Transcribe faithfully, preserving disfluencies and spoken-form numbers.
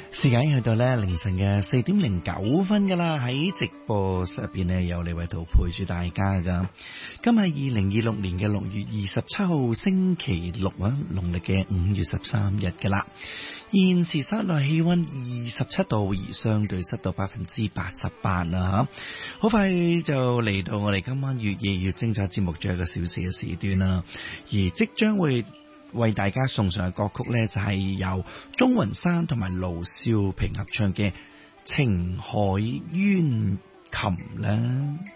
時間去到咧凌晨嘅四點零九分噶啦，喺直播室入邊咧有李偉圖陪住大家噶。今日二零二六年嘅六月二十七號星期六啊，農曆嘅五月十三日噶啦。現時室內氣溫二十七度，而相對濕度百分之八十八啦吓。好快就嚟到我哋今晚越夜越精彩節目最後一個小時嘅時段啦，而即將會為大家送上嘅歌曲呢，就係由鍾雲山同埋盧少平合唱嘅《情海鸳琴》啦。